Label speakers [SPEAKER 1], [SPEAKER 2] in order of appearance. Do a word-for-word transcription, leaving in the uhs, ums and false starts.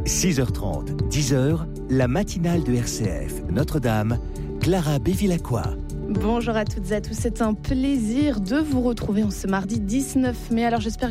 [SPEAKER 1] six heures trente, dix heures, la matinale de R C F Notre-Dame, Clara Bévilacqua.
[SPEAKER 2] Bonjour à toutes et à tous, c'est un plaisir de vous retrouver en ce mardi dix-neuf mai. Alors j'espère